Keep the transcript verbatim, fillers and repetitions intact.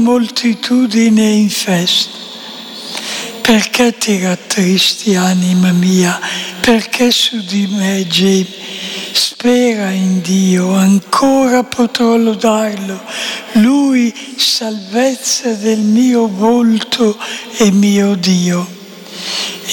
moltitudine in festa. Perché ti rattristi, anima mia? Perché su di me gemi? Spera in Dio, ancora potrò lodarlo. Lui, salvezza del mio volto e mio Dio.